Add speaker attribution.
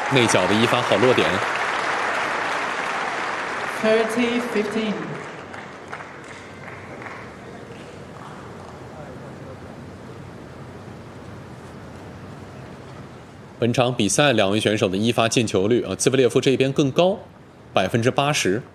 Speaker 1: 内角的一发好落点。
Speaker 2: 30-15。
Speaker 1: 本场比赛两位选手的一发进球率兹维列夫这边更高，80%。